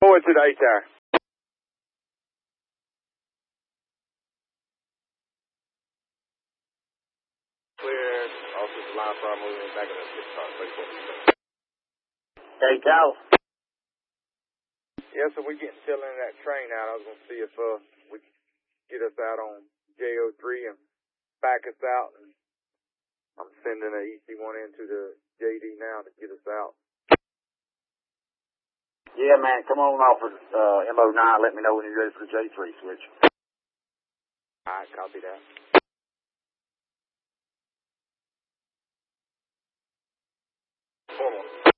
Forward to the A-tower. Clear. Officer line from moving back in the 6 car. A-tower. Yeah, so we're getting still in that train out. I was going to see if we could get us out on JO3 and back us out. And I'm sending an EC1 into the JD now to get us out. Yeah, man, come on off of MO9. Let me know when you're ready for the J3 switch. All right, copy that. Formal.